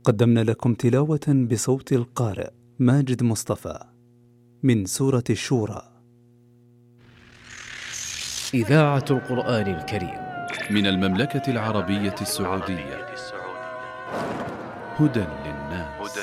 قدمنا لكم تلاوة بصوت القارئ ماجد مصطفى من سورة الشورى. إذاعة القرآن الكريم من المملكة العربية السعودية. هدى للناس.